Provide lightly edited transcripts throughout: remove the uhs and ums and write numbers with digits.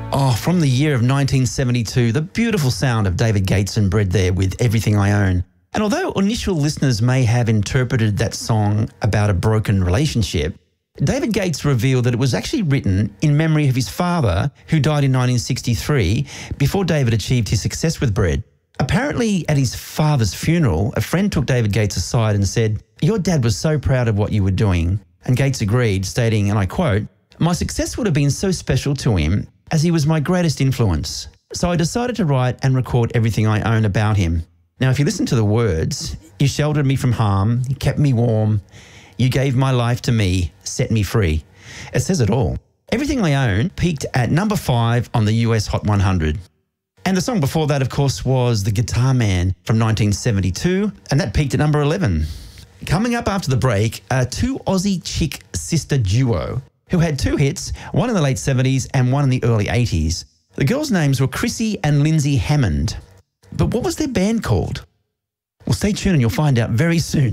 Oh, from the year of 1972, the beautiful sound of David Gates and Bread there with Everything I Own. And although initial listeners may have interpreted that song about a broken relationship, David Gates revealed that it was actually written in memory of his father, who died in 1963, before David achieved his success with Bread. Apparently, at his father's funeral, a friend took David Gates aside and said, "Your dad was so proud of what you were doing." And Gates agreed, stating, and I quote, "My success would have been so special to him, as he was my greatest influence. So I decided to write and record everything I own about him." Now, if you listen to the words, "You sheltered me from harm, you kept me warm, you gave my life to me, set me free." It says it all. Everything I Own peaked at number 5 on the US Hot 100. And the song before that, of course, was The Guitar Man from 1972, and that peaked at number 11. Coming up after the break, a 2 Aussie chick sister duo who had 2 hits, one in the late 70s and one in the early 80s. The girls' names were Chrissy and Lindsay Hammond. But what was their band called? Well, stay tuned and you'll find out very soon.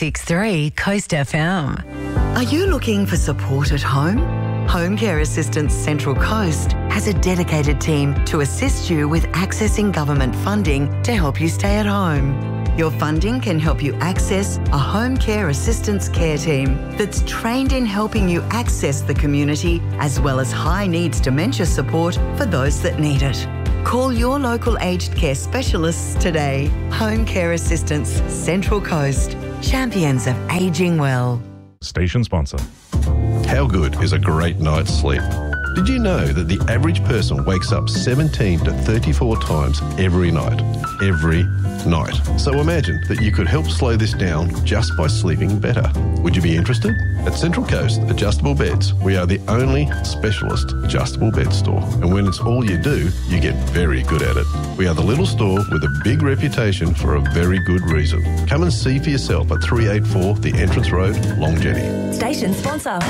963 Coast FM. Are you looking for support at home? Home Care Assistance Central Coast has a dedicated team to assist you with accessing government funding to help you stay at home. Your funding can help you access a home care assistance care team that's trained in helping you access the community as well as high needs dementia support for those that need it. Call your local aged care specialists today. Home Care Assistance Central Coast. Champions of ageing well. Station sponsor. How good is a great night's sleep? Did you know that the average person wakes up 17 to 34 times every night? Every night. So imagine that you could help slow this down just by sleeping better. Would you be interested? At Central Coast Adjustable Beds, we are the only specialist adjustable bed store. And when it's all you do, you get very good at it. We are the little store with a big reputation for a very good reason. Come and see for yourself at 384 The Entrance Road, Long Jetty. Station sponsor.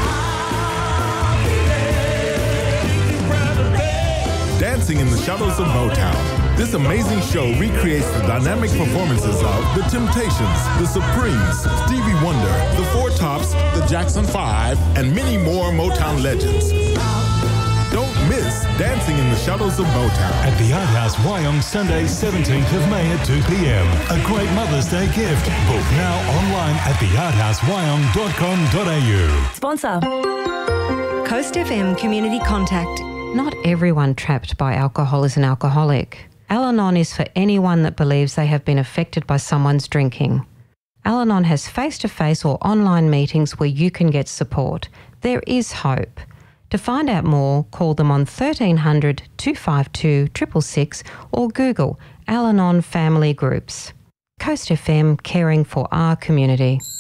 Dancing in the Shadows of Motown. This amazing show recreates the dynamic performances of The Temptations, The Supremes, Stevie Wonder, The Four Tops, The Jackson 5, and many more Motown legends. Don't miss Dancing in the Shadows of Motown. At the Art House Wyong, Sunday, 17th of May at 2 p.m. A great Mother's Day gift. Book now online at thearthousewyong.com.au. Sponsor. Coast FM Community Contact. Not everyone trapped by alcohol is an alcoholic. Al-Anon is for anyone that believes they have been affected by someone's drinking. Al-Anon has face-to-face or online meetings where you can get support. There is hope. To find out more, call them on 1300 252 666 or Google Al-Anon Family Groups. Coast FM, caring for our community.